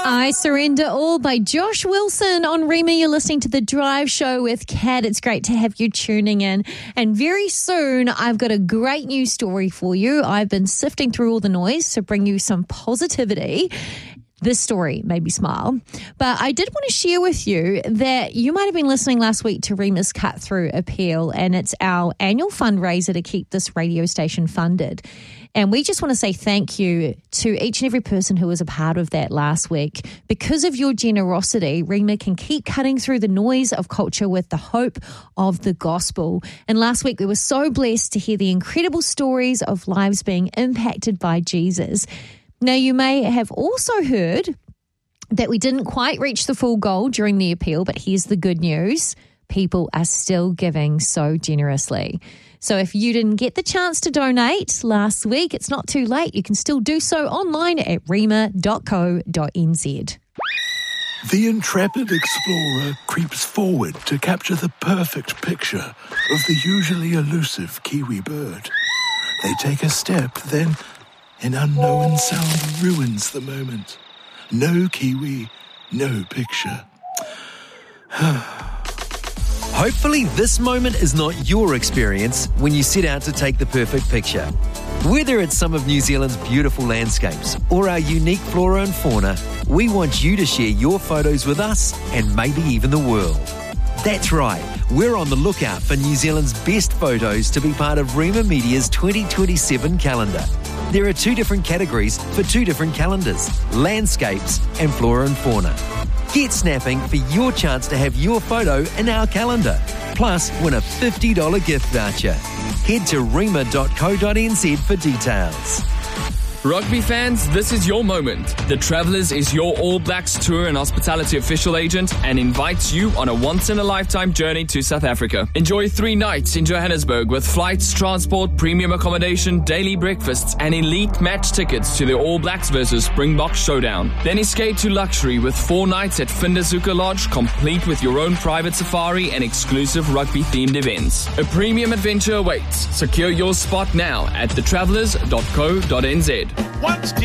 I Surrender All by Josh Wilson on Rema. You're listening to The Drive Show with Kat. It's great to have you tuning in. And very soon, I've got a great news story for you. I've been sifting through all the noise to bring you some positivity. This story made me smile. But I did want to share with you that you might have been listening last week to Rema's Cut Through Appeal, and it's our annual fundraiser to keep this radio station funded. And we just want to say thank you to each and every person who was a part of that last week. Because of your generosity, Rema can keep cutting through the noise of culture with the hope of the gospel. And last week, we were so blessed to hear the incredible stories of lives being impacted by Jesus. Now, you may have also heard that we didn't quite reach the full goal during the appeal, but here's the good news. People are still giving so generously. So if you didn't get the chance to donate last week, it's not too late. You can still do so online at rema.co.nz. The intrepid explorer creeps forward to capture the perfect picture of the usually elusive kiwi bird. They take a step, then an unknown sound ruins the moment. No kiwi, no picture. Hopefully this moment is not your experience when you set out to take the perfect picture. Whether it's some of New Zealand's beautiful landscapes or our unique flora and fauna, we want you to share your photos with us and maybe even the world. That's right, we're on the lookout for New Zealand's best photos to be part of Rema Media's 2027 calendar. There are 2 different categories for 2 different calendars, landscapes and flora and fauna. Get snapping for your chance to have your photo in our calendar. Plus, win a $50 gift voucher. Head to rema.co.nz for details. Rugby fans, this is your moment. The Travellers is your All Blacks tour and hospitality official agent and invites you on a once-in-a-lifetime journey to South Africa. Enjoy 3 nights in Johannesburg with flights, transport, premium accommodation, daily breakfasts and elite match tickets to the All Blacks versus Springbok showdown. Then escape to luxury with 4 nights at Findazuka Lodge, complete with your own private safari and exclusive rugby-themed events. A premium adventure awaits. Secure your spot now at thetravellers.co.nz. Once